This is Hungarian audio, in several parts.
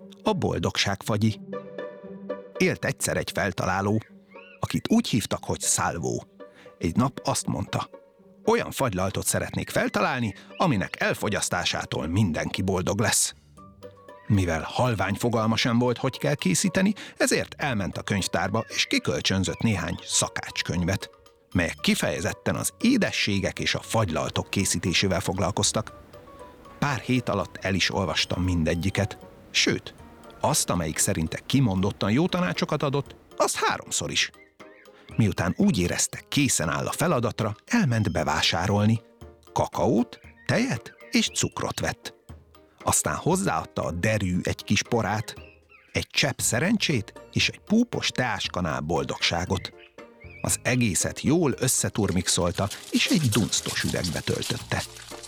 a boldogságfagyi. Élt egyszer egy feltaláló, akit úgy hívtak, hogy Salvo. Egy nap azt mondta: olyan fagylaltot szeretnék feltalálni, aminek elfogyasztásától mindenki boldog lesz. Mivel halvány fogalma sem volt, hogy kell készíteni, ezért elment a könyvtárba, és kikölcsönzött néhány szakácskönyvet, melyek kifejezetten az édességek és a fagylaltok készítésével foglalkoztak. Pár hét alatt el is olvastam mindegyiket, sőt, azt, amelyik szerinte kimondottan jó tanácsokat adott, azt 3-szor is. Miután úgy érezte, készen áll a feladatra, elment bevásárolni. Kakaót, tejet és cukrot vett. Aztán hozzáadta a derű egy kis porát, egy csepp szerencsét és egy púpos teáskanál boldogságot. Az egészet jól összeturmixolta, és egy dunsztos üvegbe töltötte.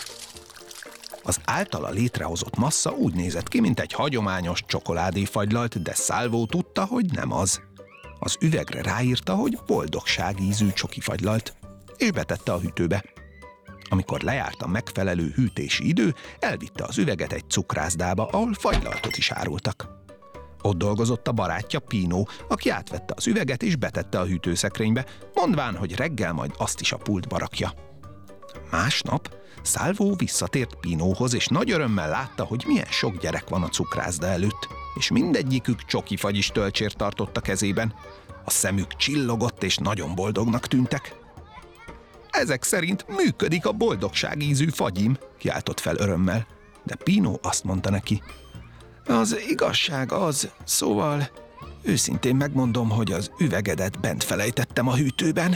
Az általa létrehozott massza úgy nézett ki, mint egy hagyományos csokoládéfagylalt, de Salvo tudta, hogy nem az. Az üvegre ráírta, hogy boldogság ízű csokifagylalt, és betette a hűtőbe. Amikor lejárt a megfelelő hűtési idő, elvitte az üveget egy cukrászdába, ahol fagylaltot is árultak. Ott dolgozott a barátja Pino, aki átvette az üveget és betette a hűtőszekrénybe, mondván, hogy reggel majd azt is a pultba rakja. Másnap Salvo visszatért Pinóhoz, és nagy örömmel látta, hogy milyen sok gyerek van a cukrászda előtt, és mindegyikük csokifagyis tölcsért tartott a kezében. A szemük csillogott, és nagyon boldognak tűntek. Ezek szerint működik a boldogság ízű fagyim, kiáltott fel örömmel, de Pino azt mondta neki: az igazság az, szóval őszintén megmondom, hogy az üvegedet bent felejtettem a hűtőben.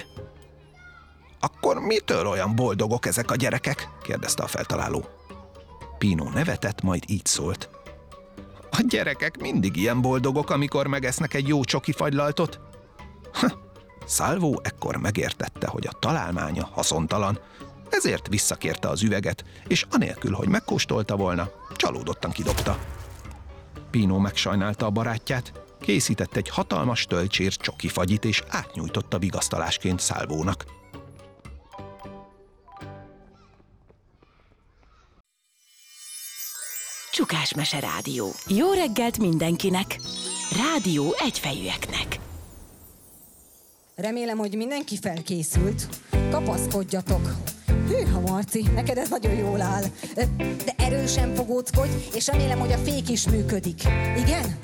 Akkor mitől olyan boldogok ezek a gyerekek? kérdezte a feltaláló. Pino nevetett, majd így szólt: a gyerekek mindig ilyen boldogok, amikor megesznek egy jó csokifagylaltot. Salvo ekkor megértette, hogy a találmánya haszontalan, ezért visszakérte az üveget, és anélkül, hogy megkóstolta volna, csalódottan kidobta. Pino megsajnálta a barátját, készített egy hatalmas tölcsér csokifagyit, és átnyújtotta vigasztalásként Salvónak. Csukásmese Rádió. Jó reggelt mindenkinek! Rádió egyfejűeknek. Remélem, hogy mindenki felkészült. Kapaszkodjatok! Hűha, Marci, neked ez nagyon jól áll. De erősen fogóckodj, és remélem, hogy a fék is működik. Igen?